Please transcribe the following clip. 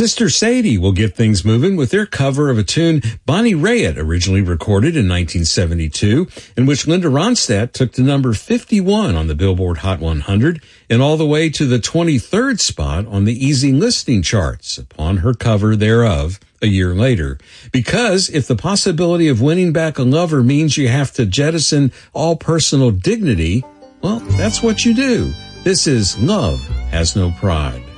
Sister Sadie will get things moving with their cover of a tune Bonnie Raitt originally recorded in 1972, in which Linda Ronstadt took to number 51 on the Billboard Hot 100 and all the way to the 23rd spot on the Easy Listening charts upon her cover thereof a year later. Because if the possibility of winning back a lover means you have to jettison all personal dignity, well, that's what you do. This is Love Has No Pride.